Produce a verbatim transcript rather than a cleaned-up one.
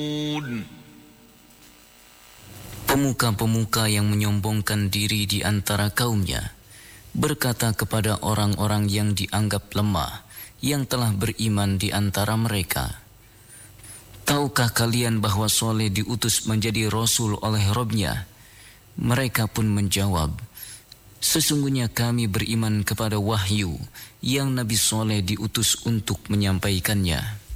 Pemuka-pemuka yang menyombongkan diri di antara kaumnya berkata kepada orang-orang yang dianggap lemah yang telah beriman di antara mereka, "Tahukah kalian bahwa Saleh diutus menjadi Rasul oleh Rabb-Nya?" Mereka pun menjawab, "Sesungguhnya kami beriman kepada wahyu yang Nabi Saleh diutus untuk menyampaikannya."